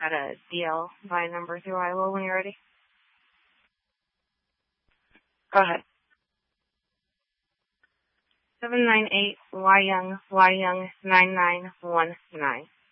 got a DL by number through Iowa when you're ready. Go ahead. 798 Y Young 9919.